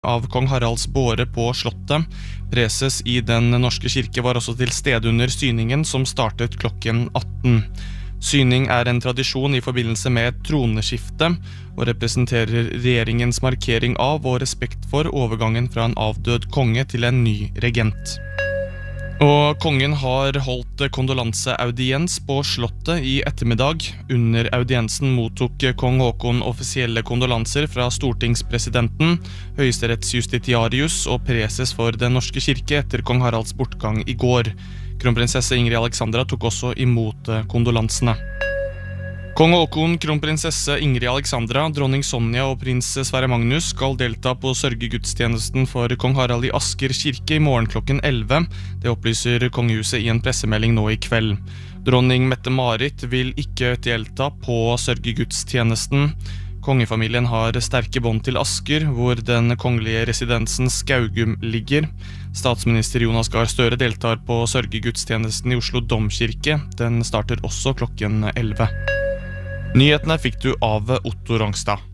av kong Haralds båre på slottet. Preses i Den norske kirke var også til stede under syningen som startet klokken 18. Syning er en tradisjon i forbindelse med troneskifte og representerer regjeringens markering av og respekt for overgangen fra en avdød konge til en ny regent. Og kongen har holdt kondolanseaudiens på slottet i ettermiddag. Under audiensen mottok kong Håkon offisielle kondolanser fra stortingspresidenten, høyesterettsjustitiarius og preses for Den norske kirke etter kong Haralds bortgang i går. Kronprinsesse Ingrid Alexandra tok også imot kondolansene. Kong Håkon, kronprinsesse Ingrid Alexandra, dronning Sonja og prins Sverre Magnus skal delta på sørgegudstjenesten for kong Harald i Asker kirke i morgen klokken 11. Det opplyser kongehuset i en pressemelding nå i kveld. Dronning Mette-Marit vil ikke delta på sørgegudstjenesten. Kongefamilien har sterke bånd til Asker, hvor den kongelige residensen Skaugum ligger. Statsminister Jonas Gahr Støre deltar på sørgegudstjenesten i Oslo Domkirke. Den starter også klokken 11. Nyhetene fikk du av Otto Rongstad.